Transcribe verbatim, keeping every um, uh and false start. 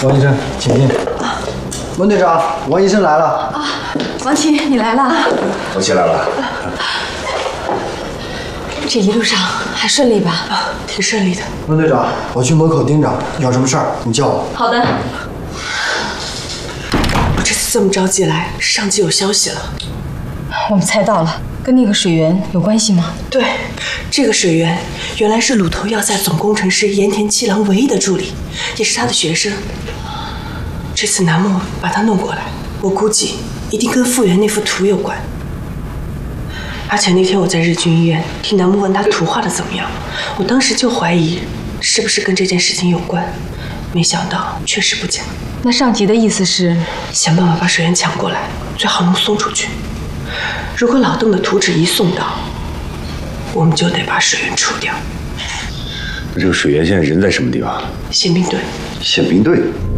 王医生，请进。温队长，王医生来了。 啊，王琦，你来了。 我起来了。 这一路上还顺利吧？ 啊，挺顺利的。 温队长，我去门口盯着，有什么事儿你叫我。 好的。 我这次这么着急来，上级有消息了。 我们猜到了，跟那个水源有关系吗？ 对，这个水源原来是鲁头药材总工程师盐田七郎唯一的助理，也是他的学生。这次南木把他弄过来，我估计一定跟复原那幅图有关。而且那天我在日军医院听南木问他图画的怎么样，我当时就怀疑是不是跟这件事情有关，没想到确实不假。 那上级的意思是想办法把水源抢过来，最好能送出去。如果老邓的图纸一送到，我们就得把水源除掉。 那这个水源现在人在什么地方？ 宪兵队。 宪兵队。